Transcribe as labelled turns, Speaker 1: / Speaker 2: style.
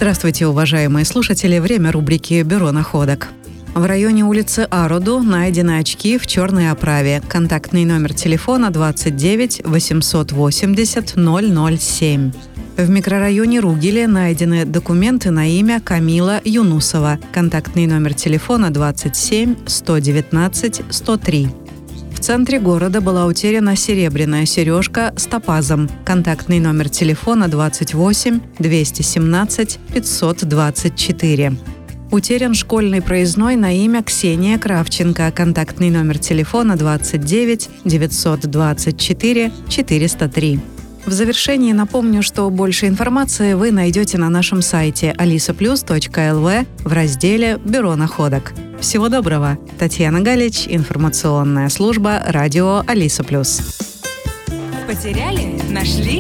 Speaker 1: Здравствуйте, уважаемые слушатели. Время рубрики «Бюро находок». В районе улицы Аруду найдены очки в черной оправе. Контактный номер телефона 29 880 007. В микрорайоне Ругеле найдены документы на имя Камила Юнусова. Контактный номер телефона 27 119 103. В центре города была утеряна серебряная сережка с топазом. Контактный номер телефона 28 217 524. Утерян школьный проездной на имя Ксения Кравченко. Контактный номер телефона 29 924 403. В завершении напомню, что больше информации вы найдете на нашем сайте alisaplus.lv в разделе «Бюро находок». Всего доброго! Татьяна Галич, информационная служба радио Алиса Плюс.
Speaker 2: Потеряли? Нашли?